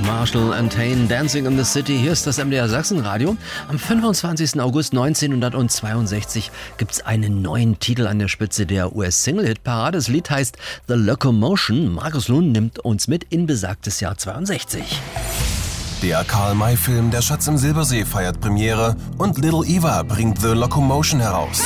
Marshall and Hayne, Dancing in the City. Hier ist das MDR Sachsenradio. Am 25. August 1962 gibt es einen neuen Titel an der Spitze der US-Single-Hit-Parade. Das Lied heißt The Locomotion. Markus Lund nimmt uns mit in besagtes Jahr 62. Der Karl-May-Film Der Schatz im Silbersee feiert Premiere und Little Eva bringt The Locomotion heraus.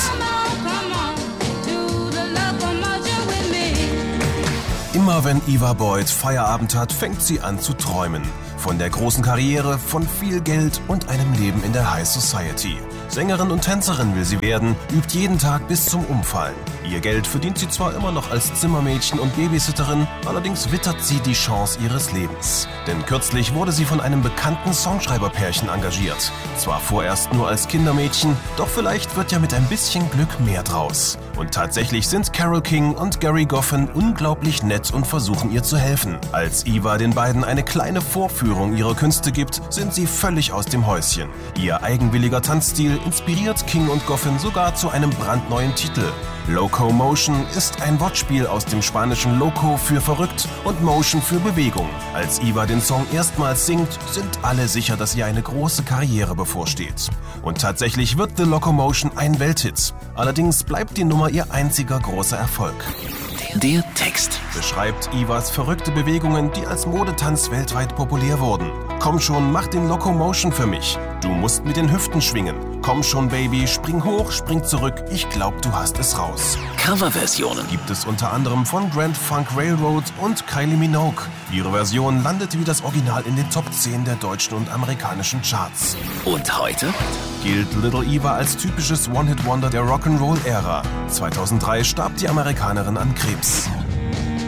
Immer wenn Eva Boyd Feierabend hat, fängt sie an zu träumen. Von der großen Karriere, von viel Geld und einem Leben in der High Society. Sängerin und Tänzerin will sie werden, übt jeden Tag bis zum Umfallen. Ihr Geld verdient sie zwar immer noch als Zimmermädchen und Babysitterin, allerdings wittert sie die Chance ihres Lebens. Denn kürzlich wurde sie von einem bekannten Songschreiberpärchen engagiert. Zwar vorerst nur als Kindermädchen, doch vielleicht wird ja mit ein bisschen Glück mehr draus. Und tatsächlich sind Carole King und Gerry Goffin unglaublich nett und versuchen ihr zu helfen. Als Eva den beiden eine kleine Vorführung ihrer Künste gibt, sind sie völlig aus dem Häuschen. Ihr eigenwilliger Tanzstil inspiriert King und Goffin sogar zu einem brandneuen Titel. Locomotion ist ein Wortspiel aus dem spanischen Loco für verrückt und Motion für Bewegung. Als Eva den Song erstmals singt, sind alle sicher, dass ihr eine große Karriere bevorsteht. Und tatsächlich wird The Locomotion ein Welthit. Allerdings bleibt die Nummer ihr einziger großer Erfolg. Der Text Beschreibt Evas verrückte Bewegungen, die als Modetanz weltweit populär wurden. Komm schon, mach den Locomotion für mich. Du musst mit den Hüften schwingen. Komm schon, Baby, spring hoch, spring zurück. Ich glaub, du hast es raus. Coverversionen Gibt es unter anderem von Grand Funk Railroad und Kylie Minogue. Ihre Version landete wie das Original in den Top 10 der deutschen und amerikanischen Charts. und heute Gilt Little Eva als typisches One-Hit-Wonder der Rock'n'Roll-Ära. 2003 starb die Amerikanerin an Krebs.